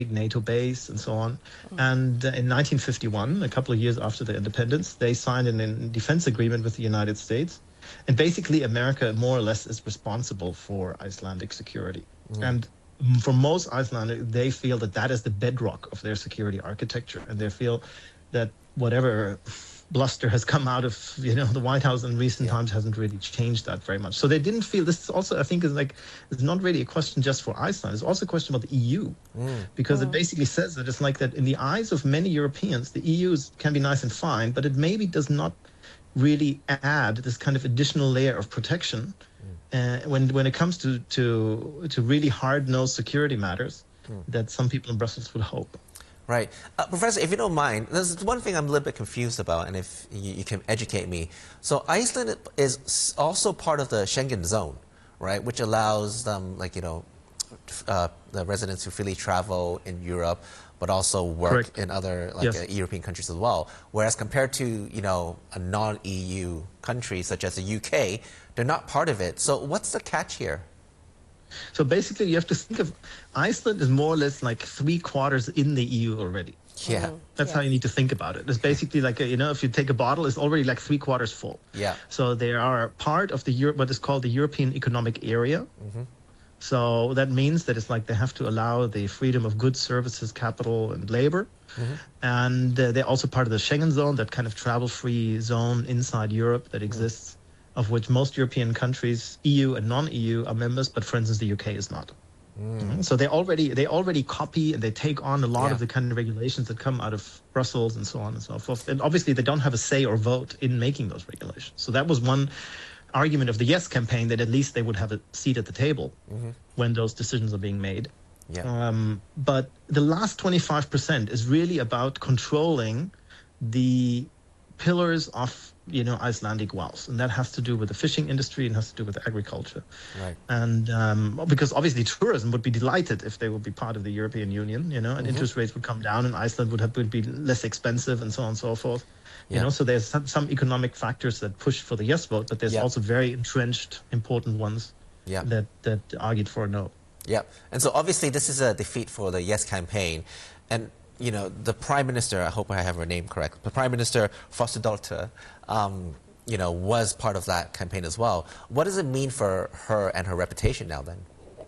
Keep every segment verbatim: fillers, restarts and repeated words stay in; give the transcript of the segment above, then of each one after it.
NATO base and so on. And uh, in nineteen fifty-one, a couple of years after their independence, they signed an, a defense agreement with the United States. And basically, America more or less is responsible for Icelandic security. Mm. And for most Icelanders, they feel that that is the bedrock of their security architecture. And they feel that whatever bluster has come out of, you know, the White House in recent yeah. times hasn't really changed that very much. So they didn't feel, this is also, I think, is like, it's not really a question just for Iceland. It's also a question about the E U, mm. because mm. it basically says that it's like that in the eyes of many Europeans, the E U is, can be nice and fine, but it maybe does not really add this kind of additional layer of protection mm. uh, when when it comes to, to, to really hard-nosed security matters mm. that some people in Brussels would hope. Right. Uh, Professor, if you don't mind, there's one thing I'm a little bit confused about, and if you, you can educate me. So Iceland is also part of the Schengen zone, right, which allows them, like, you know, uh, the residents to freely travel in Europe, but also work Correct. in other like, yes. uh, European countries as well. Whereas compared to, you know, a non-E U country such as the U K, they're not part of it. So what's the catch here? So basically, you have to think of Iceland is more or less like three quarters in the E U already. Yeah. Mm-hmm. That's yeah. how you need to think about it. It's basically like, a, you know, if you take a bottle, it's already like three quarters full. Yeah. So they are part of the Euro what is called the European Economic Area. Mm-hmm. So that means that it's like they have to allow the freedom of goods, services, capital, and labor. Mm-hmm. And uh, they're also part of the Schengen zone, that kind of travel-free zone inside Europe that exists. Mm-hmm. Of which most European countries, E U and non-E U, are members, but for instance, the U K is not. Mm. Mm-hmm. So they already they already copy and they take on a lot yeah. of the kind of regulations that come out of Brussels and so on and so forth. And obviously, they don't have a say or vote in making those regulations. So that was one argument of the Yes campaign, that at least they would have a seat at the table mm-hmm. when those decisions are being made. Yeah. Um, but the last twenty-five percent is really about controlling the pillars of, you know, Icelandic wealth, and that has to do with the fishing industry and has to do with agriculture. Right. And um, because obviously tourism would be delighted if they would be part of the European Union, you know, and mm-hmm. interest rates would come down and Iceland would have would be less expensive and so on and so forth. You yeah. know, so there's some, some economic factors that push for the yes vote, but there's yeah. also very entrenched, important ones yeah. that that argued for a no. Yeah, and so obviously this is a defeat for the Yes campaign, and you know, the Prime Minister, I hope I have her name correct, the Prime Minister Fossudóttir, um, you know, was part of that campaign as well. What does it mean for her and her reputation now then?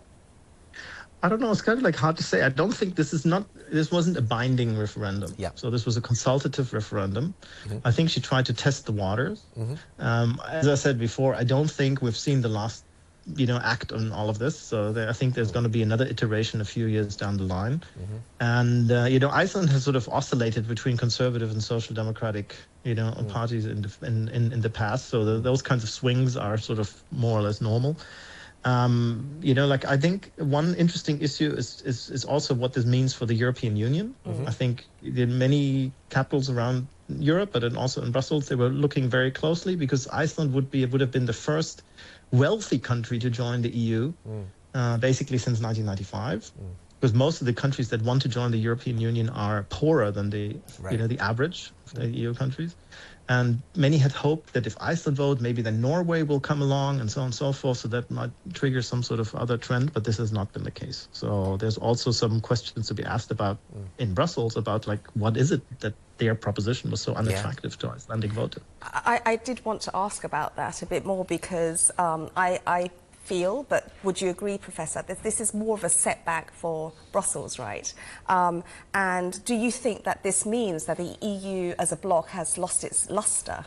I don't know, it's kind of like hard to say. I don't think this is not, this wasn't a binding referendum. Yeah. So this was a consultative referendum. Mm-hmm. I think she tried to test the waters. Mm-hmm. um, as I said before, I don't think we've seen the last you know, act on all of this. So there, I think there's going to be another iteration a few years down the line. Mm-hmm. And, uh, you know, Iceland has sort of oscillated between conservative and social democratic, you know, mm. parties in the, in, in, in the past. So the, those kinds of swings are sort of more or less normal. Um, you know, like I think one interesting issue is, is, is also what this means for the European Union. Mm-hmm. I think in many capitals around Europe, but then also in Brussels, they were looking very closely because Iceland would be would have been the first wealthy country to join the E U, mm. uh, basically since nineteen ninety-five. Mm. Because most of the countries that want to join the European Union are poorer than the right. you know the average of the E U countries. And many had hoped that if Iceland vote, maybe then Norway will come along and so on and so forth. So that might trigger some sort of other trend, but this has not been the case. So there's also some questions to be asked about mm. in Brussels about like, what is it that their proposition was so unattractive yeah. to Icelandic voters? I, I did want to ask about that a bit more because um, I, I feel, but would you agree, Professor, that this is more of a setback for Brussels, right? Um, and do you think that this means that the E U as a bloc has lost its luster?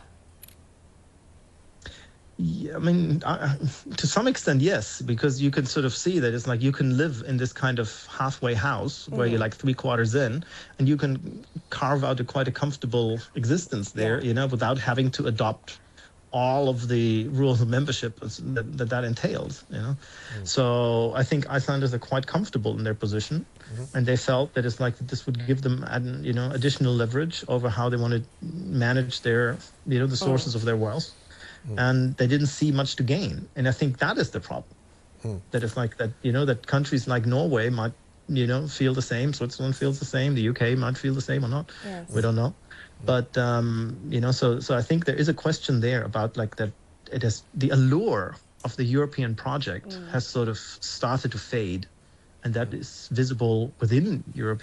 Yeah, I mean, uh, to some extent, yes, because you can sort of see that it's like you can live in this kind of halfway house where mm. you're like three quarters in, and you can carve out a quite a comfortable existence there, yeah. you know, without having to adopt all of the rules of membership that that, that entails, you know. Mm. So I think Icelanders are quite comfortable in their position, mm-hmm. and they felt that it's like that this would give them, you know, additional leverage over how they want to manage their, you know, the sources oh. of their wealth. Mm. And they didn't see much to gain. And I think that is the problem. Mm. That it's like that, you know, that countries like Norway might, you know, feel the same. Switzerland feels the same. The U K might feel the same or not. Yes. We don't know. Mm. But, um, you know, so so I think there is a question there about like that it has the allure of the European project mm. has sort of started to fade. And that is visible within Europe.